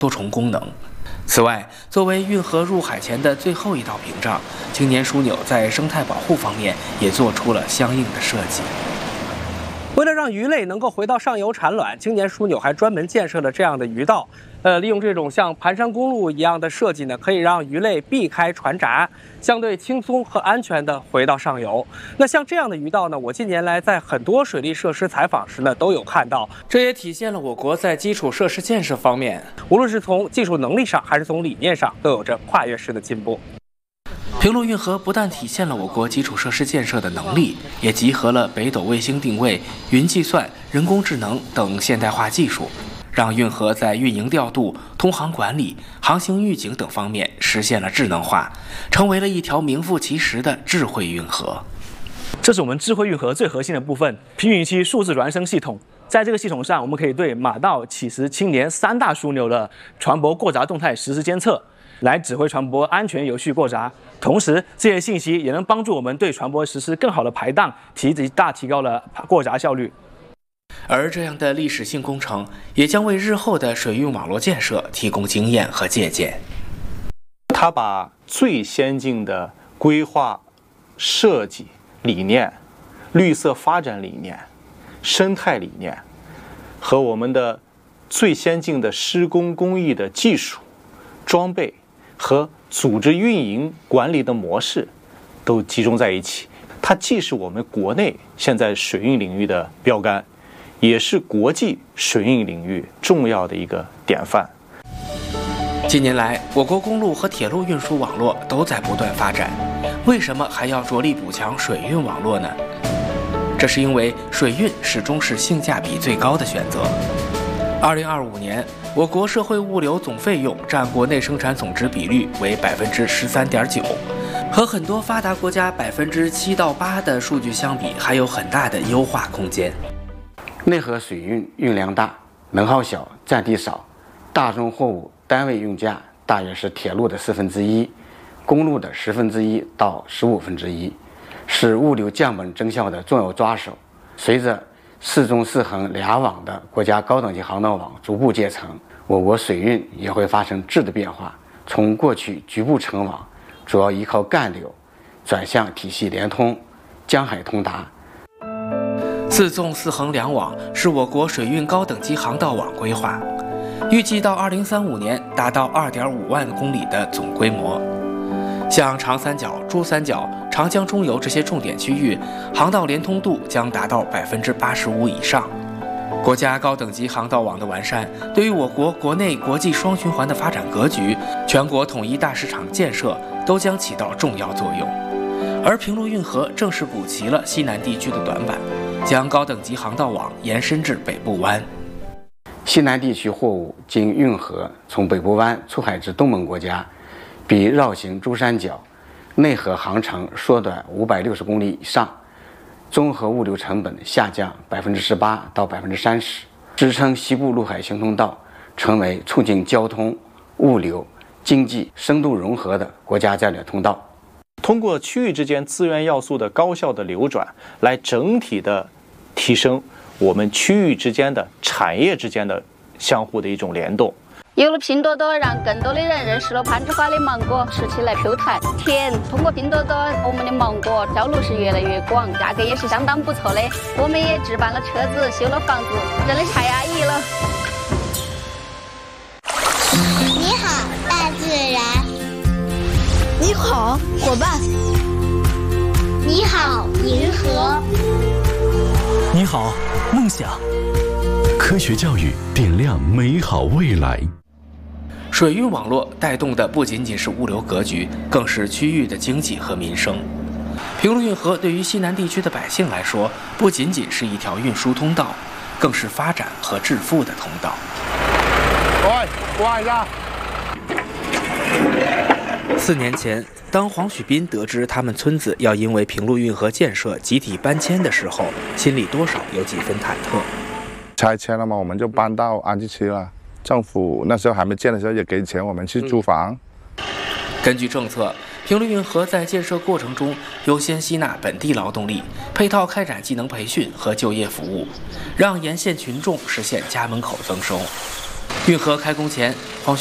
多重功能。此外，作为运河入海前的最后一道屏障，青年枢纽在生态保护方面也做出了相应的设计。为了让鱼类能够回到上游产卵，青年枢纽还专门建设了这样的鱼道。利用这种像盘山公路一样的设计呢，可以让鱼类避开船闸，相对轻松和安全地回到上游。那像这样的鱼道呢，我近年来在很多水利设施采访时呢都有看到，这也体现了我国在基础设施建设方面，无论是从技术能力上还是从理念上，都有着跨越式的进步。平陆运河不但体现了我国基础设施建设的能力，也集合了北斗卫星定位、云计算、人工智能等现代化技术，让运河在运营调度、通航管理、航行预警等方面实现了智能化，成为了一条名副其实的智慧运河。 这是我们智慧运河最核心的部分——平允期数字孪生系统。在这个系统上，我们可以对马道、乞食、青年3大枢纽的船舶过闸动态实时监测，来指挥船舶安全有序过闸。同时，这些信息也能帮助我们对船舶实施更好的排档，大提高了过闸效率。 而这样的历史性工程，也将为日后的水运网络建设提供经验和借鉴。 它把最先进的规划设计理念、绿色发展理念、生态理念和我们的最先进的施工工艺的技术、装备和组织运营管理的模式都集中在一起。它既是我们国内现在水运领域的标杆，也是国际水运领域重要的一个典范。 近年来，我国公路和铁路运输网络都在不断发展，为什么还要着力补强水运网络呢？这是因为水运始终是性价比最高的选择。2025年，我国社会物流总费用占国内生产总值比率为13.9%，和很多发达国家7%到8%的数据相比，还有很大的优化空间。 内河水运运量大，能耗小，占地少，大宗货物单位运价大约是铁路的1/4，公路的1/10到1/15，是物流降本增效的重要抓手。随着4纵4横2网的国家高等级航道网逐步建成，我国水运也会发生质的变化，从过去局部成网，主要依靠干流，转向体系联通、江海通达。 4纵4横2网是我国水运高等级航道网规划，预计到2035年达到2.5万公里的总规模。像长三角、珠三角、长江中游这些重点区域，航道连通度将达到85%以上。国家高等级航道网的完善，对于我国国内国际双循环的发展格局、全国统一大市场建设都将起到重要作用。而平陆运河正是补齐了西南地区的短板，将高等级航道网延伸至北部湾。 西南地区货物经运河从北部湾出海至东盟国家，比绕行珠三角内河航程缩短560公里以上，综合物流成本下降18%到30%，支撑西部陆海行通道成为促进交通、物流、经济深度融合的国家战略通道。 通过区域之间资源要素的高效的流转，来整体的提升我们区域之间的产业之间的相互的一种联动。 有了拼多多，让更多的人认识了攀枝花的芒果，吃起来 Q 弹甜。通过拼多多，我们的芒果销路是越来越广，价格也是相当不错的。我们也置办了车子，修了房子，真的太安逸了。 你好，大自然。 你好，伙伴。 你好，银河。 你好，梦想。科学教育点亮美好未来。 水运网络带动的不仅仅是物流格局，更是区域的经济和民生。平陆运河对于西南地区的百姓来说，不仅仅是一条运输通道，更是发展和致富的通道。 喂，挂一下。 4年前，当黄许斌得知他们村子要因为平陆运河建设集体搬迁的时候，心里多少有几分忐忑。 拆迁了嘛，我们就搬到安置区了。政府那时候还没建的时候，也给钱我们去租房。 根据政策，平陆运河在建设过程中优先吸纳本地劳动力，配套开展技能培训和就业服务，让沿线群众实现家门口增收。 运河开工前，黄